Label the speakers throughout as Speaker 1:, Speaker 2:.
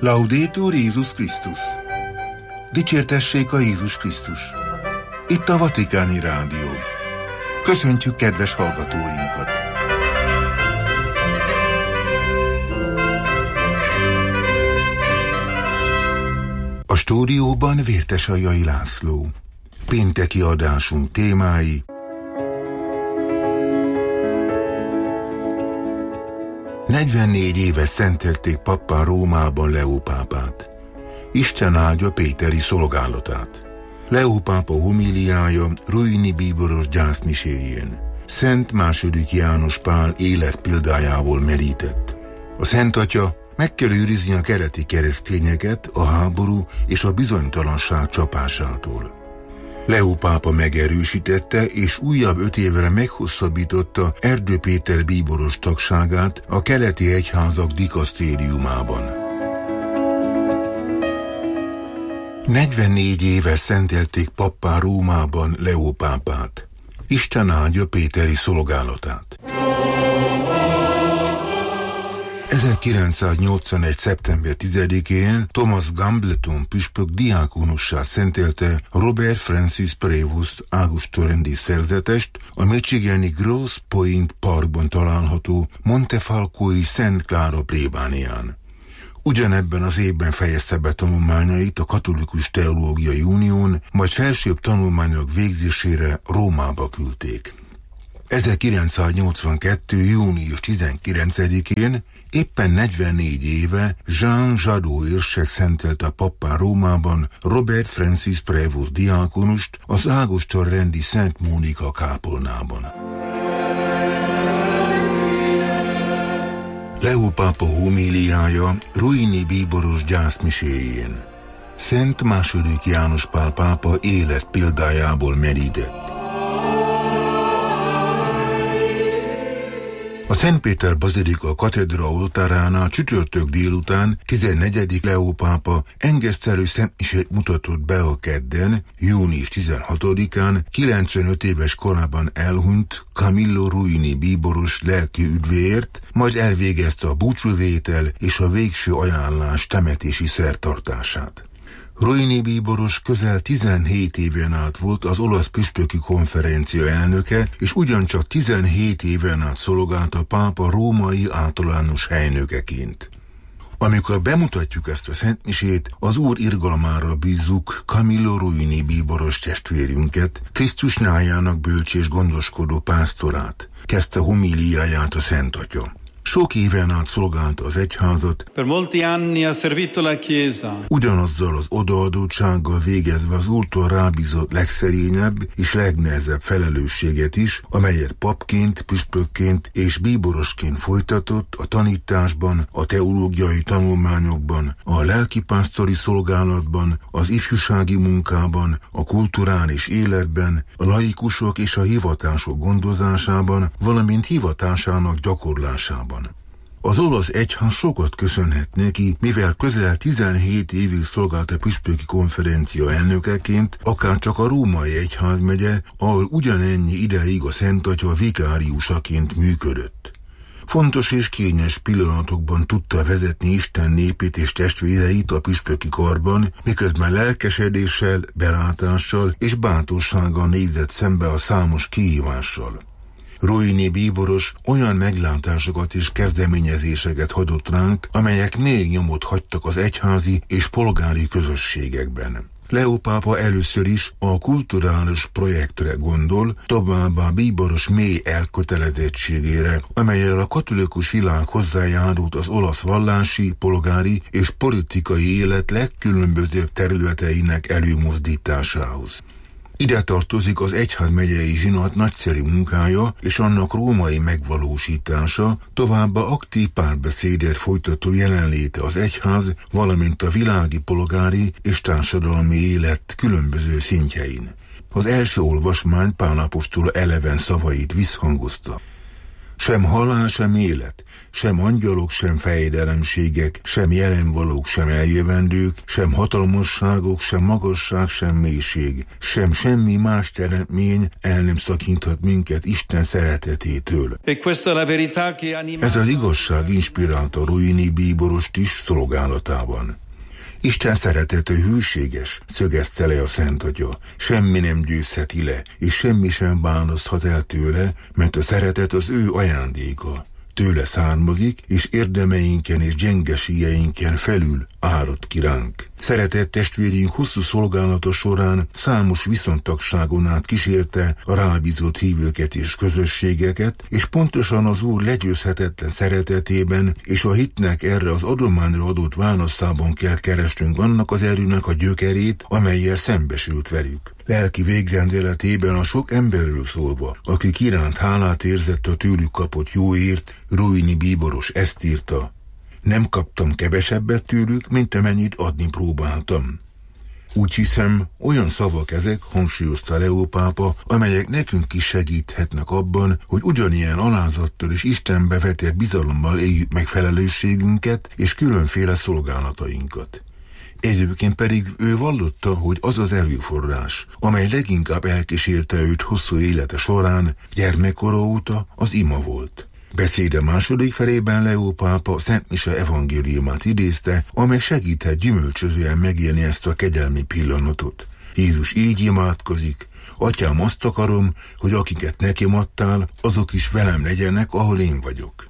Speaker 1: Laudetur Jézus Krisztus! Dicsértessék a Jézus Krisztus! Itt a Vatikáni Rádió. Köszöntjük kedves hallgatóinkat! A stúdióban Vértesajai László. Pénteki adásunk témái: 44 éve szentelték pappá Rómában Leó pápát. Isten áldja Péteri szolgálatát. Leó pápa homíliája ruini bíboros gyászmiséjén. Szent II. János Pál életpéldájából merített. A Szent Atya meg kell őrizni a keleti keresztényeket a háború és a bizonytalanság csapásától. Leó pápa megerősítette és újabb 5 évre meghosszabbította Erdő Péter bíboros tagságát a keleti egyházak dikasztériumában. 44 éve szentelték pappá Rómában Leó pápát. Isten áldja Péteri szolgálatát. 1981. szeptember 10-én Thomas Gambleton püspök diákonussá szentelte Robert Francis Prévost augustorendi szerzetest a michigani Grosse Pointe Parkban található Montefalcói Szent Klára plébánián. Ugyanebben az évben fejezte be tanulmányait a Katolikus Teológiai Unión, majd felsőbb tanulmányok végzésére Rómába küldték. 1982. június 19-én, éppen 44 éve Jean Jadot érsek szentelte pappá Rómában Robert Francis Prévost diákonust az Ágoston-rendi Szent Mónika kápolnában. Leó pápa homíliája ruini bíboros gyászmiséjén. Szent II. János Pál pápa életpéldájából merített. A Szent Péter Bazilika katedra oltáránál csütörtök délután 14. Leó pápa engesztelő szentmisét mutatott be a kedden, június 16-án 95 éves korában elhunyt Camillo Ruini bíboros lelki üdvéért, majd elvégezte a búcsúvétel és a végső ajánlás temetési szertartását. Ruini bíboros közel 17 éven át volt az olasz püspöki konferencia elnöke, és ugyancsak 17 éven át szolgált a pápa római általános helynökeként. Amikor bemutatjuk ezt a szentmisét, az Úr irgalmára bízzuk Camillo Ruini bíboros testvérünket, Krisztus nyájának bölcs és gondoskodó pásztorát, kezdte homíliáját a Szent Atya. Sok éven át szolgálta az egyházat,
Speaker 2: per molti anni ha servito la Chiesa.
Speaker 1: Ugyanazzal az odaadottsággal végezve az Úrtól rábízott legszerényebb és legnehezebb felelősséget is, amelyet papként, püspökként és bíborosként folytatott a tanításban, a teológiai tanulmányokban, a lelkipásztori szolgálatban, az ifjúsági munkában, a kulturális életben, a laikusok és a hivatások gondozásában, valamint hivatásának gyakorlásában. Az olasz egyház sokat köszönhet neki, mivel közel 17 évig szolgált a püspöki konferencia elnökeként, akárcsak a római egyházmegye, ahol ugyanennyi ideig a Szent Atya vikáriusaként működött. Fontos és kényes pillanatokban tudta vezetni Isten népét és testvéreit a püspöki karban, miközben lelkesedéssel, belátással és bátorsággal nézett szembe a számos kihívással. Ruini bíboros olyan meglátásokat és kezdeményezéseket hagyott ránk, amelyek még nyomot hagytak az egyházi és polgári közösségekben. Leó pápa először is a kulturális projektre gondol, továbbá bíboros mély elkötelezettségére, amellyel a katolikus világ hozzájárult az olasz vallási, polgári és politikai élet legkülönbözőbb területeinek előmozdításához. Ide tartozik az egyházmegyei zsinat nagyszerű munkája és annak római megvalósítása, továbbá aktív párbeszédet folytató jelenléte az egyház, valamint a világi polgári és társadalmi élet különböző szintjein. Az első olvasmány Pál apostol eleven szavait visszhangozta. Sem halál, sem élet, sem angyalok, sem fejedelemségek, sem jelenvalók, sem eljövendők, sem hatalmasságok, sem magasság, sem mélység, sem semmi más teremtmény el nem szakíthat minket Isten szeretetétől. Ez az igazság inspirálta Ruini bíborost is szolgálatában. Isten szeretete hűséges, szögezte le a Szent Atya. Semmi nem győzheti le, és semmi sem választhat el tőle, mert a szeretet az ő ajándéka. Tőle származik, és érdemeinken és gyengeségeinken felül árad ki ránk. Szeretett testvérünk hosszú szolgálata során számos viszontagságon át kísérte a rábízott hívőket és közösségeket, és pontosan az Úr legyőzhetetlen szeretetében és a hitnek erre az adományra adott válaszában kell keresnünk annak az erőnek a gyökerét, amellyel szembesült velük. Lelki végrendeletében a sok emberről szólva, akik iránt hálát érzett a tőlük kapott jóért, Ruini bíboros ezt írta: nem kaptam kevesebbet tőlük, mint amennyit adni próbáltam. Úgy hiszem, olyan szavak ezek, hangsúlyozta Leó pápa, amelyek nekünk is segíthetnek abban, hogy ugyanilyen alázattal és Istenbe vetett bizalommal éljük meg felelősségünket és különféle szolgálatainkat. Egyébként pedig ő vallotta, hogy az az erőforrás, amely leginkább elkísérte őt hosszú élete során, gyermekkora óta az ima volt. Beszéde második felében Leó pápa Szent Mise evangéliumát idézte, amely segíthet gyümölcsözően megélni ezt a kegyelmi pillanatot. Jézus így imádkozik: Atyám, azt akarom, hogy akiket nekem adtál, azok is velem legyenek, ahol én vagyok.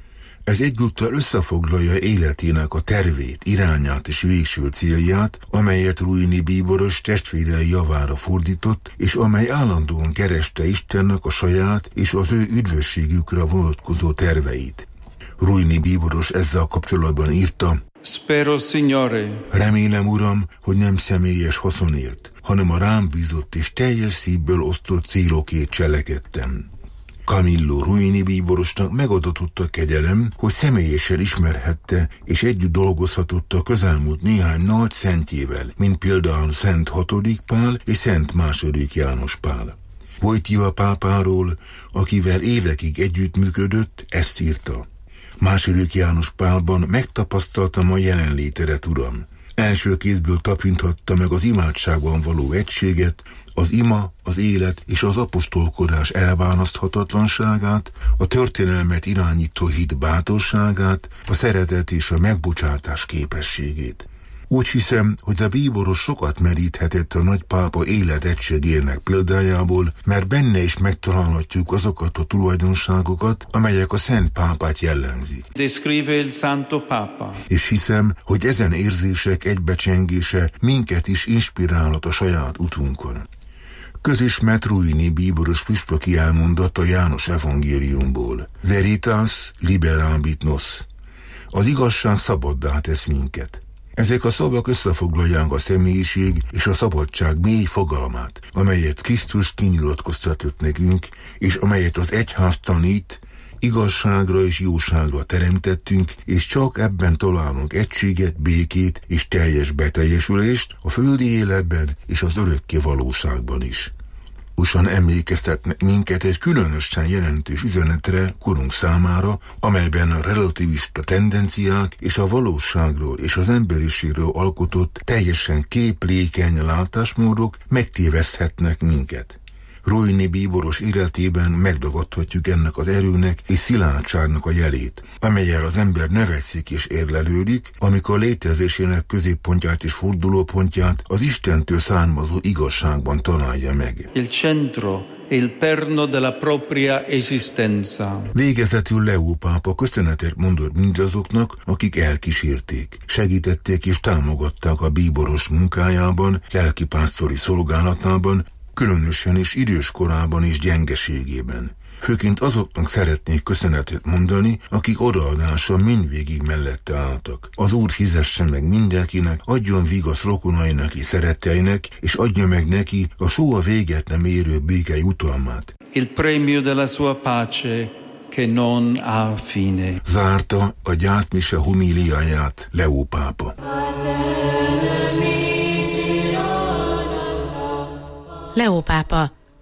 Speaker 1: Ez egyúttal összefoglalja életének a tervét, irányát és végső célját, amelyet Ruini bíboros testvérei javára fordított, és amely állandóan kereste Istennek a saját és az ő üdvösségükre vonatkozó terveit. Ruini bíboros ezzel kapcsolatban írta:
Speaker 2: Spero, Signore.
Speaker 1: Remélem, Uram, hogy nem személyes haszonért, hanem a rám bízott és teljes szívből osztott célokért cselekedtem. Camillo Ruini bíborosnak megadatott a kegyelem, hogy személyesen ismerhette és együtt dolgozhatott a közelmúlt néhány nagy szentjével, mint például Szent 6. Pál és Szent 2. János Pál. Wojtyła pápáról, akivel évekig együttműködött, ezt írta: 2. János Pálban megtapasztaltam a jelenlétedet, Uram. Első kézből tapinthatta meg az imádságban való egységet, az ima, az élet és az apostolkodás elválaszthatatlanságát, a történelmet irányító hit bátorságát, a szeretet és a megbocsátás képességét. Úgy hiszem, hogy a bíboros sokat meríthetett a nagypápa életegységének példájából, mert benne is megtalálhatjuk azokat a tulajdonságokat, amelyek a Szent Pápát jellemzik.
Speaker 2: Descrive il Santo Papa.
Speaker 1: És hiszem, hogy ezen érzések egybecsengése minket is inspirálhat a saját utunkon. Közismert Ruini bíboros püspöki elmondat a János evangéliumból: Veritas liberabit nos. Az igazság szabaddá tesz minket. Ezek a szavak összefoglalják a személyiség és a szabadság mély fogalmát, amelyet Krisztus kinyilatkoztatott nekünk, és amelyet az egyház tanít, igazságra és jóságra teremtettünk, és csak ebben találunk egységet, békét és teljes beteljesülést a földi életben és az örökké valóságban is. Usan emlékeztetnek minket egy különösen jelentős üzenetre korunk számára, amelyben a relativista tendenciák és a valóságról és az emberiségről alkotott teljesen képlékeny látásmódok megtéveszthetnek minket. Ruini bíboros életében megragadhatjuk ennek az erőnek és szilárdságnak a jelét, amellyel az ember növekszik és érlelődik, amikor létezésének középpontját és fordulópontját az Istentől származó igazságban találja meg.
Speaker 2: Il centro e il perno della propria esistenza.
Speaker 1: Végezetül Leó pápa köszönetet mondott mindazoknak, akik elkísérték, segítették és támogatták a bíboros munkájában, lelkipásztori szolgálatában, különösen és idős korában és gyengeségében. Főként azoknak szeretnék köszönetet mondani, akik odaadása mindvégig mellette álltak. Az Úr fizesse meg mindenkinek, adjon vigasz rokonainak és szeretteinek, és adja meg neki a soha véget nem érő béke jutalmát.
Speaker 2: Il premio della sua pace che non ha fine.
Speaker 1: Zárta a gyászmise homíliáját Leó pápa.
Speaker 3: Leó pápa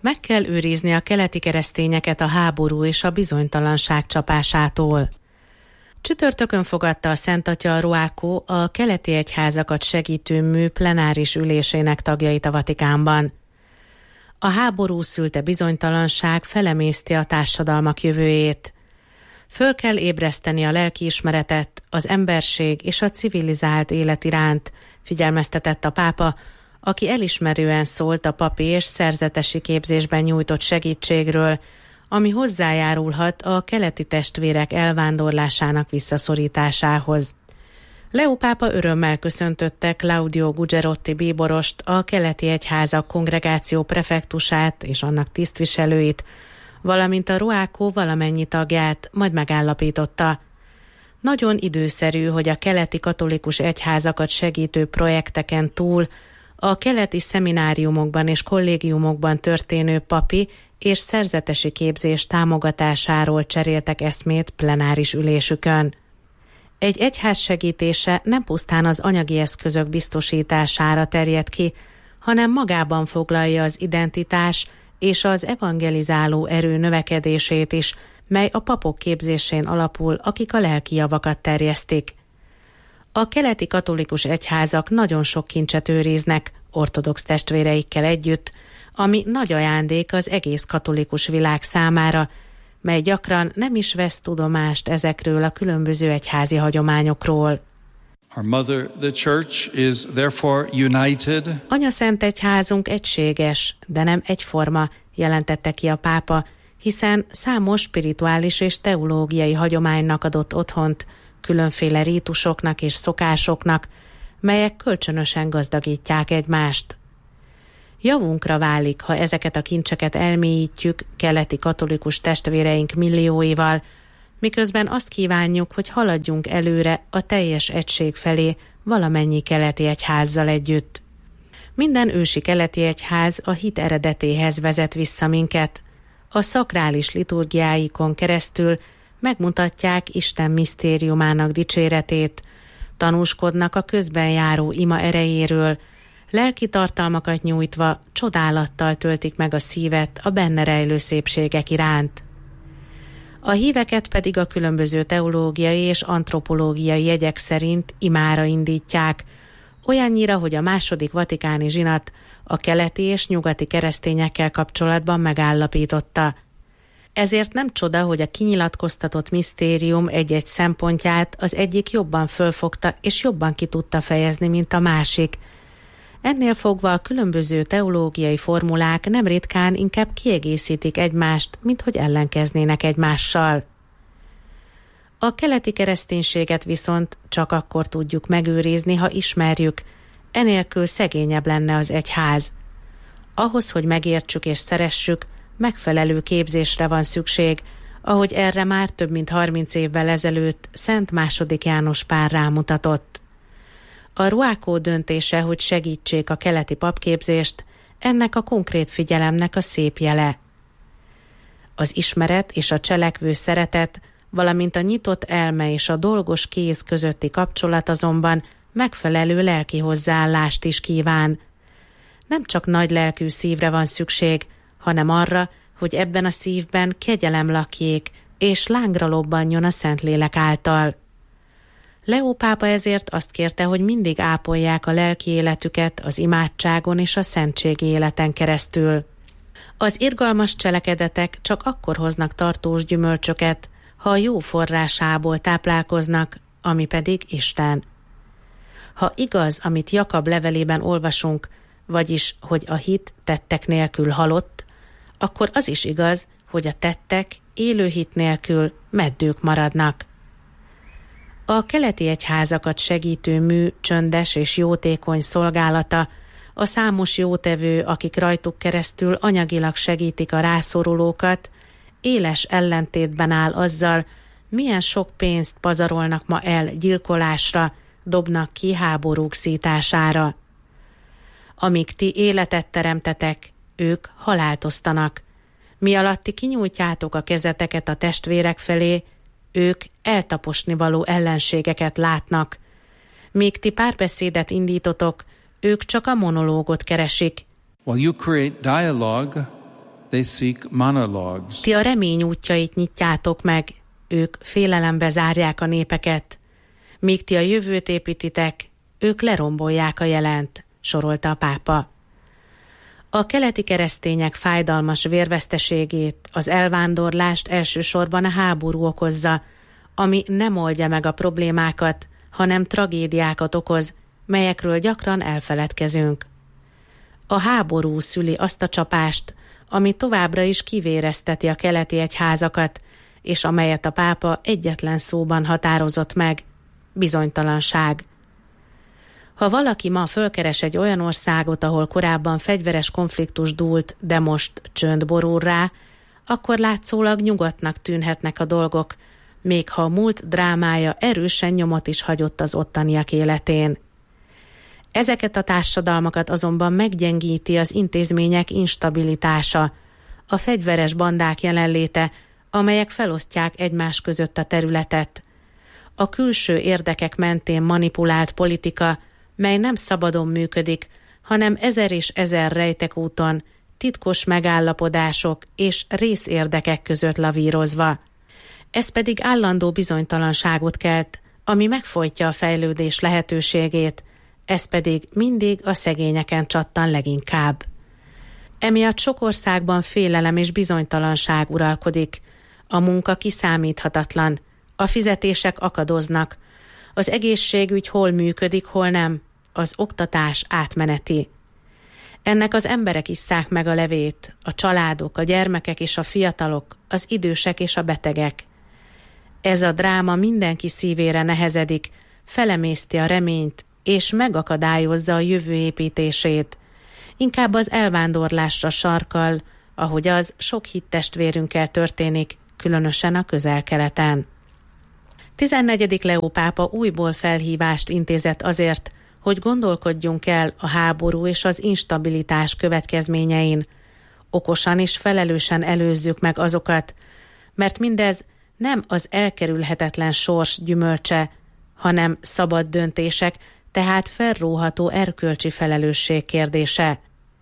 Speaker 3: Meg kell őrizni a keleti keresztényeket a háború és a bizonytalanság csapásától. Csütörtökön fogadta a Szent Atya Ruákó a keleti egyházakat segítő mű plenáris ülésének tagjait a Vatikánban. A háború szülte bizonytalanság felemészti a társadalmak jövőjét. Föl kell ébreszteni a lelkiismeretet, az emberség és a civilizált élet iránt, figyelmeztetett a pápa, aki elismerően szólt a papi és szerzetesi képzésben nyújtott segítségről, ami hozzájárulhat a keleti testvérek elvándorlásának visszaszorításához. Leó pápa örömmel köszöntötte Claudio Gugerotti bíborost, a keleti egyházak kongregáció prefektusát és annak tisztviselőit, valamint a Ruákó valamennyi tagját, majd megállapította. Nagyon időszerű, hogy a keleti katolikus egyházakat segítő projekteken túl a keleti szemináriumokban és kollégiumokban történő papi és szerzetesi képzés támogatásáról cseréltek eszmét plenáris ülésükön. Egy egyház segítése nem pusztán az anyagi eszközök biztosítására terjed ki, hanem magában foglalja az identitás és az evangelizáló erő növekedését is, mely a papok képzésén alapul, akik a lelki javakat terjesztik. A keleti katolikus egyházak nagyon sok kincset őriznek, ortodox testvéreikkel együtt, ami nagy ajándék az egész katolikus világ számára, mely gyakran nem is vesz tudomást ezekről a különböző egyházi hagyományokról.
Speaker 2: Our Mother, the Church, is therefore united.
Speaker 3: Anyaszent egyházunk egységes, de nem egyforma, jelentette ki a pápa, hiszen számos spirituális és teológiai hagyománynak adott otthont, különféle rítusoknak és szokásoknak, melyek kölcsönösen gazdagítják egymást. Javunkra válik, ha ezeket a kincseket elmélyítjük keleti katolikus testvéreink millióival, miközben azt kívánjuk, hogy haladjunk előre a teljes egység felé valamennyi keleti egyházzal együtt. Minden ősi keleti egyház a hit eredetéhez vezet vissza minket. A szakrális liturgiáikon keresztül megmutatják Isten misztériumának dicséretét, tanúskodnak a közben járó ima erejéről, lelki tartalmakat nyújtva csodálattal töltik meg a szívet a benne rejlő szépségek iránt. A híveket pedig a különböző teológiai és antropológiai jegyek szerint imára indítják, olyannyira, hogy a második vatikáni zsinat a keleti és nyugati keresztényekkel kapcsolatban megállapította. Ezért nem csoda, hogy a kinyilatkoztatott misztérium egy-egy szempontját az egyik jobban fölfogta és jobban ki tudta fejezni, mint a másik. Ennél fogva a különböző teológiai formulák nem ritkán inkább kiegészítik egymást, mint hogy ellenkeznének egymással. A keleti kereszténységet viszont csak akkor tudjuk megőrizni, ha ismerjük, enélkül szegényebb lenne az egyház. Ahhoz, hogy megértsük és szeressük, megfelelő képzésre van szükség, ahogy erre már több mint 30 évvel ezelőtt Szent II. János Pál rámutatott. A Ruákó döntése, hogy segítsék a keleti papképzést, ennek a konkrét figyelemnek a szép jele. Az ismeret és a cselekvő szeretet, valamint a nyitott elme és a dolgos kéz közötti kapcsolat azonban megfelelő lelki hozzáállást is kíván. Nem csak nagy lelkű szívre van szükség, hanem arra, hogy ebben a szívben kegyelem lakjék, és lángra lobbanjon a Szentlélek által. Leó pápa ezért azt kérte, hogy mindig ápolják a lelki életüket az imádságon és a szentségi életen keresztül. Az irgalmas cselekedetek csak akkor hoznak tartós gyümölcsöket, ha a jó forrásából táplálkoznak, ami pedig Isten. Ha igaz, amit Jakab levelében olvasunk, vagyis, hogy a hit tettek nélkül halott, akkor az is igaz, hogy a tettek élő hit nélkül meddők maradnak. A keleti egyházakat segítő mű csöndes és jótékony szolgálata, a számos jótevő, akik rajtuk keresztül anyagilag segítik a rászorulókat, éles ellentétben áll azzal, milyen sok pénzt pazarolnak ma el gyilkolásra, dobnak ki háborúk szítására. Amíg ti életet teremtetek, ők halált osztanak. Mi alatt ti kinyújtjátok a kezeteket a testvérek felé, ők eltaposnivaló ellenségeket látnak. Míg ti párbeszédet indítotok, ők csak a monológot keresik.
Speaker 2: While you create dialogue, They seek monologues.
Speaker 3: Ti a remény útjait nyitjátok meg, ők félelembe zárják a népeket. Míg ti a jövőt építitek, ők lerombolják a jelent, sorolta a pápa. A keleti keresztények fájdalmas vérveszteségét, az elvándorlást elsősorban a háború okozza, ami nem oldja meg a problémákat, hanem tragédiákat okoz, melyekről gyakran elfeledkezünk. A háború szüli azt a csapást, ami továbbra is kivérezteti a keleti egyházakat, és amelyet a pápa egyetlen szóban határozott meg: bizonytalanság. Ha valaki ma fölkeres egy olyan országot, ahol korábban fegyveres konfliktus dúlt, de most csönd borul rá, akkor látszólag nyugodtnak tűnhetnek a dolgok, még ha a múlt drámája erősen nyomot is hagyott az ottaniak életén. Ezeket a társadalmakat azonban meggyengíti az intézmények instabilitása, a fegyveres bandák jelenléte, amelyek felosztják egymás között a területet. A külső érdekek mentén manipulált politika, mely nem szabadon működik, hanem ezer és ezer rejtekúton, titkos megállapodások és részérdekek között lavírozva. Ez pedig állandó bizonytalanságot kelt, ami megfojtja a fejlődés lehetőségét, ez pedig mindig a szegényeken csattan leginkább. Emiatt sok országban félelem és bizonytalanság uralkodik, a munka kiszámíthatatlan, a fizetések akadoznak, az egészségügy hol működik, hol nem, az oktatás átmeneti. Ennek az emberek isszák meg a levét, a családok, a gyermekek és a fiatalok, az idősek és a betegek. Ez a dráma mindenki szívére nehezedik, felemészti a reményt, és megakadályozza a jövő építését. Inkább az elvándorlásra sarkal, ahogy az sok hittestvérünkkel történik, különösen a Közel-Keleten. 14. Leó pápa újból felhívást intézett azért, hogy gondolkodjunk el a háború és az instabilitás következményein. Okosan és felelősen előzzük meg azokat, mert mindez nem az elkerülhetetlen sors gyümölcse, hanem szabad döntések, tehát felróható erkölcsi felelősség kérdése.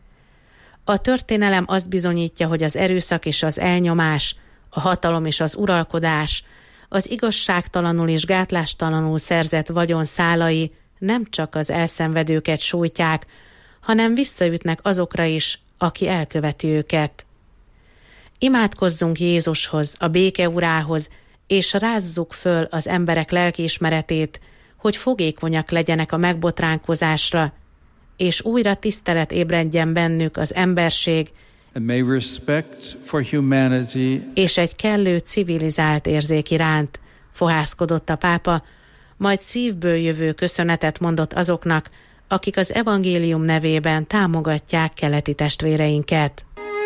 Speaker 3: A történelem azt bizonyítja, hogy az erőszak és az elnyomás, a hatalom és az uralkodás, az igazságtalanul és gátlástalanul szerzett vagyon szálai nem csak az elszenvedőket sújtják, hanem visszaütnek azokra is, aki elköveti őket. Imádkozzunk Jézushoz, a béke urához, és rázzuk föl az emberek lelkiismeretét, hogy fogékonyak legyenek a megbotránkozásra, és újra tisztelet ébredjen bennük az emberség
Speaker 2: and may respect for humanity
Speaker 3: és egy kellő civilizált érzék iránt, fohászkodott a pápa, majd szívből jövő köszönetet mondott azoknak, akik az evangélium nevében támogatják keleti testvéreinket.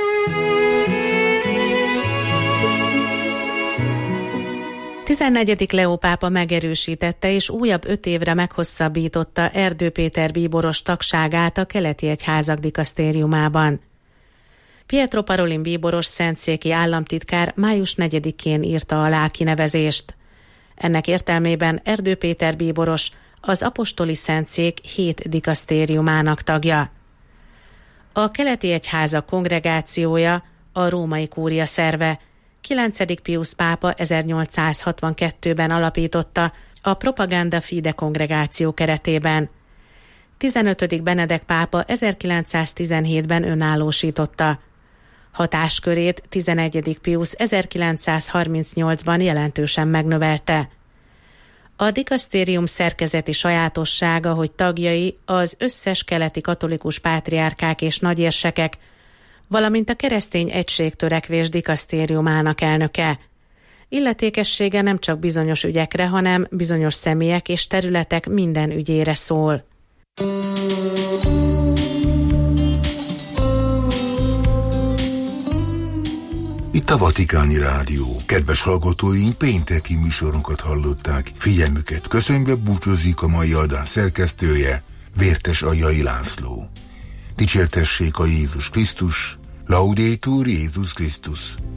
Speaker 3: A 14. Leó pápa megerősítette és újabb 5 évre meghosszabbította Erdő Péter bíboros tagságát a keleti egyházak dikasztériumában. Pietro Parolin bíboros szentszéki államtitkár május 4-én írta alá a kinevezést. Ennek értelmében Erdő Péter bíboros az apostoli szentszék 7 dikasztériumának tagja. A keleti egyházak kongregációja a római kúria szerve, 9. Piusz pápa 1862-ben alapította a Propaganda Fide kongregáció keretében. 15. Benedek pápa 1917-ben önállósította. Hatáskörét 11. Piusz 1938-ban jelentősen megnövelte. A dikasztérium szerkezeti sajátossága, hogy tagjai az összes keleti katolikus pátriárkák és nagyérsekek, valamint a keresztény egységtörekvés dikasztériumának elnöke. Illetékessége nem csak bizonyos ügyekre, hanem bizonyos személyek és területek minden ügyére szól.
Speaker 1: Itt a Vatikáni Rádió. Kedves hallgatóink, pénteki műsorunkat hallották. Figyelmüket köszönve búcsúzik a mai adás szerkesztője, Vértes Aljai László. Dicsértessék a Jézus Krisztus, Laudetur Jézus Krisztus.